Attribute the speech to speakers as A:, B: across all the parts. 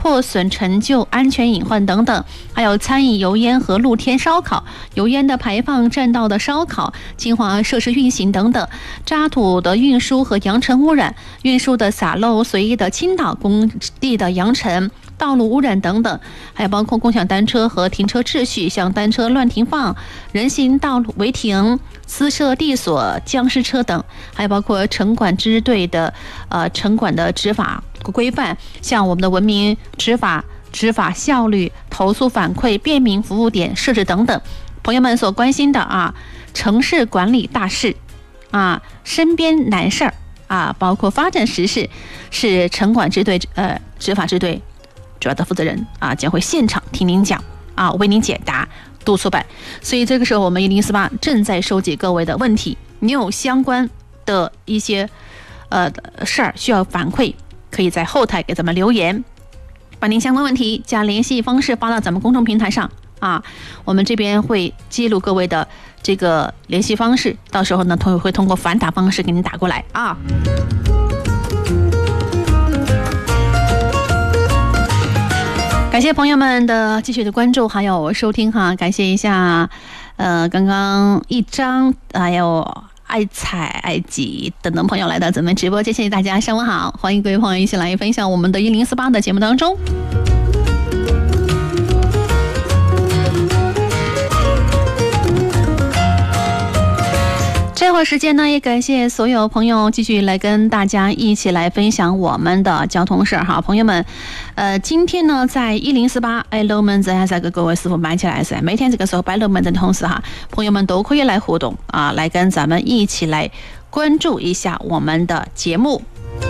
A: 破损陈旧、安全隐患等等，还有餐饮油烟和露天烧烤、油烟的排放、占道的烧烤、净化设施运行等等，渣土的运输和扬尘污染、运输的洒漏、随意的倾倒、工地的扬尘、道路污染等等，还有包括共享单车和停车秩序，像单车乱停放、人行道路违停、私设地锁、僵尸车等，还有包括城管支队的城管的执法规范，像我们的文明执法效率、投诉反馈、便民服务点设置等等。朋友们所关心的城市管理大事身边难事儿包括发展时事，是城管支队执法支队主要的负责人将会现场听您讲为您解答督促办。所以这个时候我们1048正在收集各位的问题，你有相关的一些事儿需要反馈，可以在后台给咱们留言，把您相关问题加联系方式发到咱们公众平台上我们这边会记录各位的这个联系方式，到时候呢会通过反打方式给您打过来感谢朋友们的继续的关注还有收听感谢一下刚刚一张还有爱彩爱吉等等朋友来到咱们直播间，谢谢大家，上午好，欢迎各位朋友一起来分享我们的1048的节目当中。这会儿时间呢，也感谢所有朋友继续来跟大家一起来分享我们的交通事儿朋友们，今天呢，在1048龙门阵在各位师傅买起来噻，每天这个时候摆龙门阵的同时朋友们都可以来互动来跟咱们一起来关注一下我们的节目。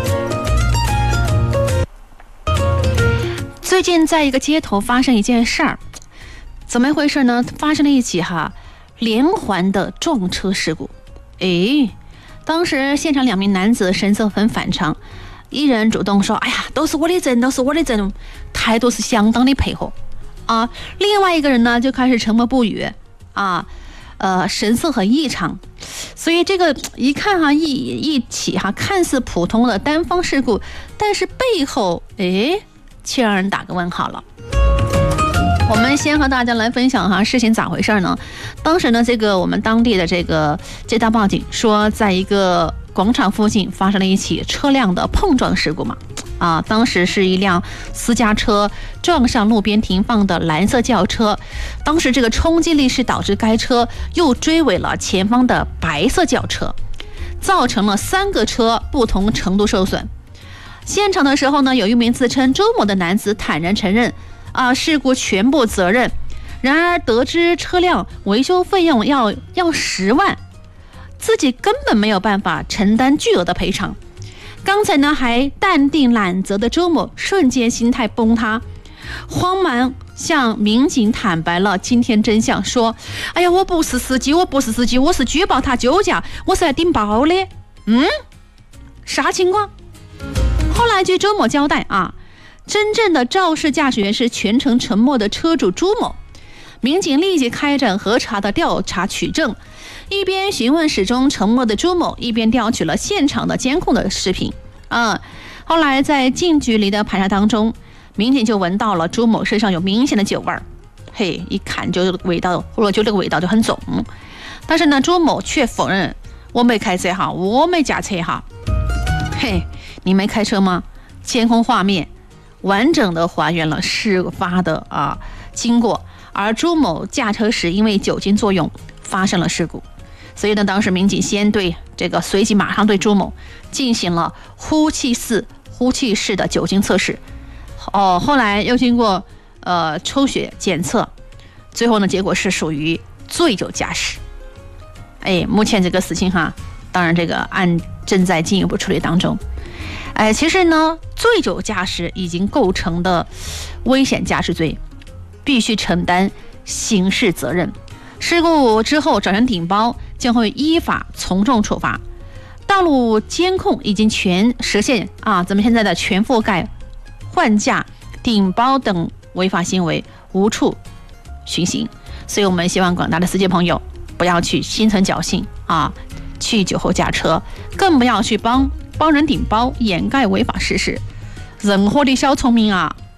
A: 最近在一个街头发生一件事儿，怎么一回事呢？发生了一起连环的撞车事故。当时现场2名男子神色很反常，一人主动说：“哎呀，都是我的责，态度是相当的配合另外一个人呢就开始沉默不语神色很异常。所以这个一看一起看似普通的单方事故，但是背后却让人打个问号了。我们先和大家来分享事情咋回事呢？当时呢，这个我们当地的这个接到报警说，在一个广场附近发生了一起车辆的碰撞事故嘛。当时是一辆私家车撞上路边停放的蓝色轿车，当时这个冲击力是导致该车又追尾了前方的白色轿车，造成了3个车不同程度受损。现场的时候呢，有一名自称周某的男子坦然承认事故全部责任，然而得知车辆维修费用要10万，自己根本没有办法承担巨额的赔偿。刚才呢还淡定揽责的周某瞬间心态崩塌，慌忙向民警坦白了今天真相，说：“哎呀，我不是司机，我是举报他酒驾，我是来顶包的。”啥情况？后来据周某交代真正的肇事驾驶员是全程沉默的车主朱某。民警立即开展核查的调查取证，一边询问始终沉默的朱某，一边调取了现场的监控的视频后来在近距离的排查当中，民警就闻到了朱某身上有明显的酒味儿，一看就味道，或者就这个味道就很重。但是呢，朱某却否认：“我没开车我没驾车你没开车吗？”监控画面完整的还原了事发的经过，而朱某驾车时因为酒精作用发生了事故。所以呢，当时民警随即马上对朱某进行了呼气式的酒精测试。后来又经过抽血检测，最后呢结果是属于醉酒驾驶。目前这个事情当然这个案正在进一步处理当中。其实呢，醉酒驾驶已经构成的危险驾驶罪，必须承担刑事责任。事故之后找人顶包，将会依法从重处罚。道路监控已经全实现咱们现在的全覆盖，换驾、顶包等违法行为无处寻刑。所以我们希望广大的司机朋友不要去心存侥幸去酒后驾车，更不要去帮人顶包掩盖违法事实。任何的小聪明